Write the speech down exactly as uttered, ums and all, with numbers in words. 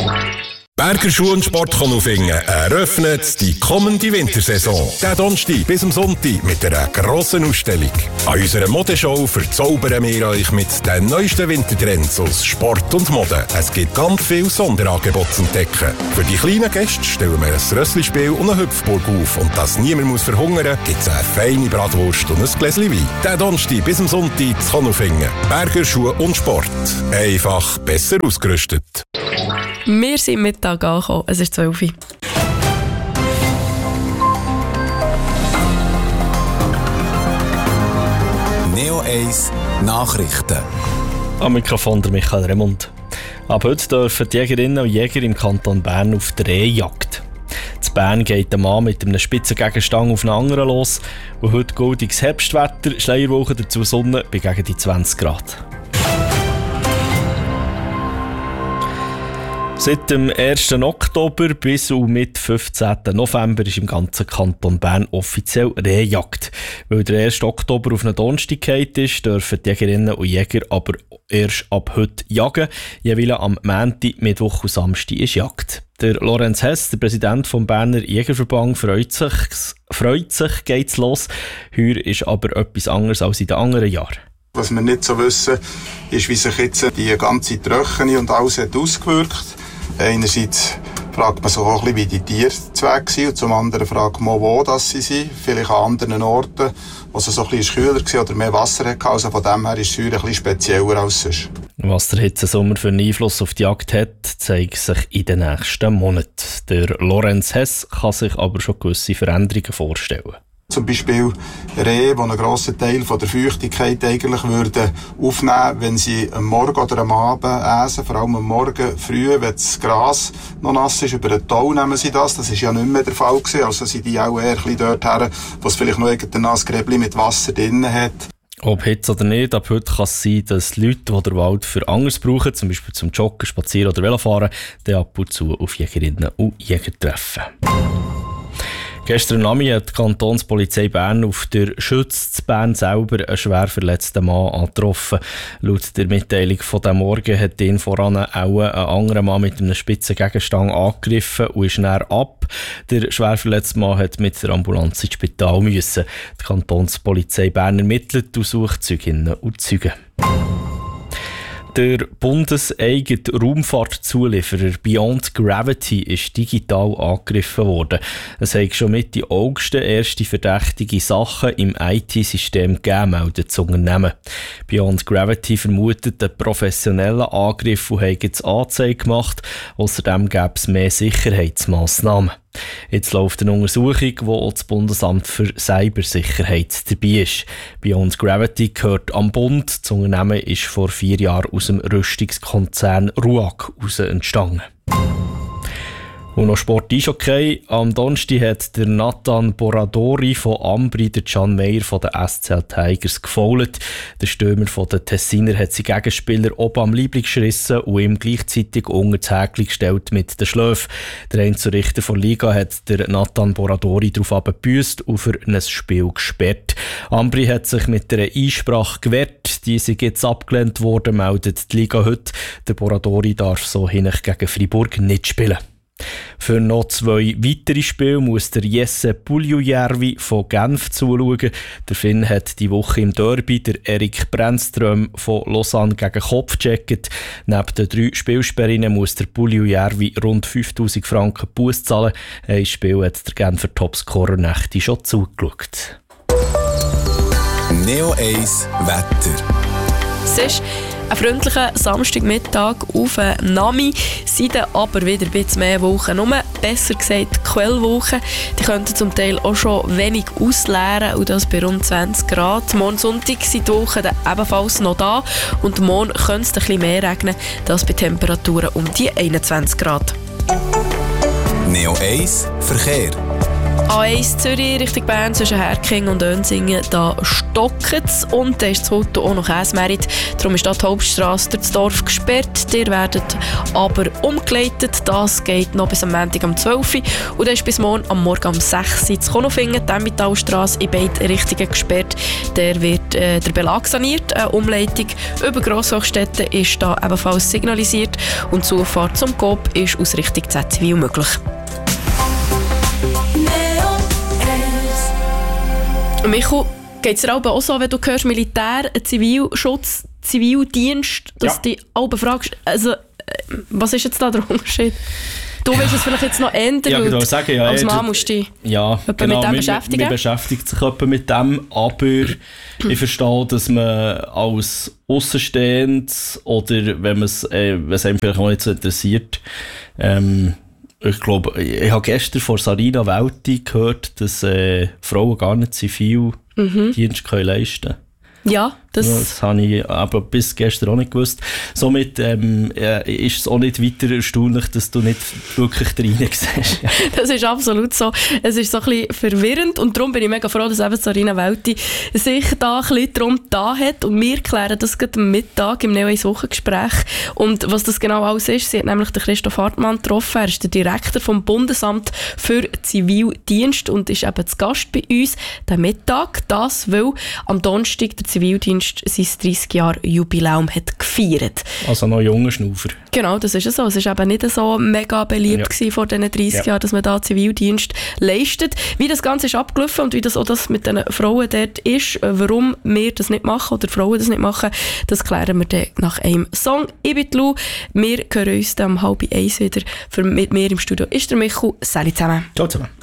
Berger Schuh und Sportkonufingen eröffnet die kommende Wintersaison. Der Donnerstag bis am Sonntag mit einer grossen Ausstellung. An unserer Modeshow verzaubern wir euch mit den neuesten Wintertrends aus Sport und Mode. Es gibt ganz viele Sonderangebote zu entdecken. Für die kleinen Gäste stellen wir ein Rösslispiel und eine Hüpfburg auf. Und dass niemand muss verhungern, gibt es eine feine Bratwurst und ein Gläschen Wein. Der Donnerstag bis am Sonntag zu Konufingen. Berger Schuh und Sport. Einfach besser ausgerüstet. Wir sind Mittag angekommen. Es ist zwölf Uhr. Neo eins Nachrichten. Am Mikrofon der Michael Remund. Ab heute dürfen die Jägerinnen und Jäger im Kanton Bern auf die Rehjagd. In Bern geht der Mann mit einem spitzen Gegenstand auf einen anderen los. Und heute goldiges Herbstwetter, Schleierwoche dazu Sonne bei gegen die zwanzig Grad. Seit dem ersten Oktober bis und mit fünfzehnten November ist im ganzen Kanton Bern offiziell Rehjagd. Weil der erste Oktober auf eine Donnerstag gefallen ist, dürfen die Jägerinnen und Jäger aber erst ab heute jagen. Jeweils am Montag, Mittwoch und Samstag ist Jagd. Der Lorenz Hess, der Präsident vom Berner Jägerverband, freut sich, freut sich, geht's los. Heuer ist aber etwas anderes als in den anderen Jahren. Was wir nicht so wissen, ist, wie sich jetzt die ganze Tröchene und alles hat ausgewirkt. Einerseits fragt man sich auch ein bisschen, wie die Tiere zu Weg sind, und zum anderen fragt man, wo das sie sind. Vielleicht an anderen Orten, wo es so ein bisschen kühler war oder mehr Wasser hatte. Also von dem her ist es ein bisschen spezieller als sonst. Was der Hitzesommer für einen Einfluss auf die Jagd hat, zeigt sich in den nächsten Monaten. Der Lorenz Hess kann sich aber schon gewisse Veränderungen vorstellen. Zum Beispiel Rehe, die einen grossen Teil von der Feuchtigkeit eigentlich würden aufnehmen, wenn sie am Morgen oder am Abend essen, vor allem am Morgen früh, wenn das Gras noch nass ist, über den Tau nehmen sie das. Das ist ja nicht mehr der Fall gewesen. Also sind die auch eher ein bisschen dorthin, wo es vielleicht noch ein nasses Gräbli mit Wasser drin hat. Ob Hitze oder nicht, ab heute kann es sein, dass Leute, die den Wald für anderes brauchen, zum Beispiel zum Joggen, Spazieren oder Velofahren, dann ab und zu auf Jägerinnen und Jäger treffen. Gestern Abend hat die Kantonspolizei Bern auf der Schütz zu Bern selber einen schwer verletzten Mann angetroffen. Laut der Mitteilung von diesem Morgen hat ihn voran auch ein anderer Mann mit einem spitzen Gegenstand angegriffen und ist näher ab. Der schwer verletzte Mann hat mit der Ambulanz ins Spital müssen. Die Kantonspolizei Bern ermittelt und sucht Zeuginnen und Zeugen. Der bundeseigene Raumfahrtzulieferer Beyond Gravity ist digital angegriffen worden. Es hat schon Mitte August erste verdächtige Sachen im I T-System gegeben, meldet das Unternehmen. Beyond Gravity vermutet einen professionellen Angriff und hat jetzt Anzeige gemacht. Außerdem gäbe es mehr Sicherheitsmassnahmen. Jetzt läuft eine Untersuchung, wo auch das Bundesamt für Cybersicherheit dabei ist. Beyond Gravity gehört am Bund. Das Unternehmen ist vor vier Jahren aus dem Rüstungskonzern RUAG heraus entstanden. Und noch Sport ist okay. Am Donnerstag hat der Nathan Boradori von Ambri der Can Meyer von den S C L Tigers gefoult. Der Stürmer von den Tessiner hat seinen Gegenspieler oben am Liebling geschrissen und ihm gleichzeitig unter das Häkchen gestellt mit den Schläfen. Der Einzelrichter der Liga hat der Nathan Boradori darauf gebüsst und für ein Spiel gesperrt. Ambri hat sich mit einer Einsprache gewehrt. Die ist jetzt abgelehnt worden, meldet die Liga heute. Der Boradori darf so hinein gegen Fribourg nicht spielen. Für noch zwei weitere Spiele muss der Jesse Puljujärvi von Genf zuschauen. Der Finn hat die Woche im Derby der Erik Brännström von Lausanne gegen Kopf gecheckt. Neben den drei Spielsperrinnen muss der Puljujärvi rund fünftausend Franken Buß zahlen. Ein Spiel hat der Genfer Topscorer Nächte schon zugeschaut. Neo eins Wetter. Es ist ein freundlicher Samstagmittag auf Nami, sind aber wieder ein bisschen mehr Wochen. Nur besser gesagt Quellwochen. Die könnten zum Teil auch schon wenig ausleeren und das bei rund zwanzig Grad. Morgen Sonntag sind die Wochen dann ebenfalls noch da und morgen könnte es ein bisschen mehr regnen, das bei Temperaturen um die einundzwanzig Grad. Neo eins Verkehr. A eins Zürich Richtung Bern zwischen Herking und Önsingen, da stockt es und da ist das Auto auch noch Käsemerit. Darum ist da die Hauptstrasse durch das Dorf gesperrt. Ihr werdet aber umgeleitet. Das geht noch bis am Montag um zwölf Uhr und dann ist bis morgen am Morgen um sechs Uhr zu Konofingen, die Emmentalstrasse in beide Richtungen gesperrt. Der wird äh, der Belag saniert. Eine Umleitung über Grosshochstetten ist da ebenfalls signalisiert und die Zufahrt zum Coop ist aus Richtung Z C W möglich. Michael, geht es dir auch so, wenn du hörst Militär, Zivilschutz, Zivildienst, dass ja. du dich auch fragst, also, was ist jetzt da der Unterschied? Du willst es vielleicht jetzt noch ändern, ja, genau, sagen, ja, als Mann musst du dich ja, genau, mit dem man, beschäftigen. Man beschäftigt sich mit dem, aber ich verstehe, dass man als Aussenstehendes oder wenn es äh, einem vielleicht auch nicht so interessiert, ähm, ich glaube, ich habe gestern von Sarina Welti gehört, dass äh, Frauen gar nicht Zivildienst mhm. können leisten können. Ja, das, ja, das habe ich aber bis gestern auch nicht gewusst. Somit ähm, äh, ist es auch nicht weiter erstaunlich, dass du nicht wirklich drin siehst. Das ist absolut so. Es ist so ein bisschen verwirrend und darum bin ich mega froh, dass eben Sarina Welti sich da ein bisschen darum da hat und wir klären das gerade am Mittag im Neo eins Wochengespräch. Und was das genau alles ist, sie hat nämlich den Christoph Hartmann getroffen. Er ist der Direktor vom Bundesamt für Zivildienst und ist eben zu Gast bei uns den Mittag. Das, weil am Donnerstag der Zivildienst sein dreißig Jahre Jubiläum hat gefeiert. Also noch junger Schnaufer. Genau, das ist es so. Es war eben nicht so mega beliebt ja. vor diesen dreißig ja. Jahren, dass man da Zivildienst leistet. Wie das Ganze ist abgelaufen und wie das auch das mit den Frauen dort ist, warum wir das nicht machen oder Frauen das nicht machen, das klären wir dann nach einem Song. Ich bin Lou, wir hören uns dann um halb eins wieder. Für, mit mir im Studio ist der Michael. Salut zusammen. Ciao zusammen.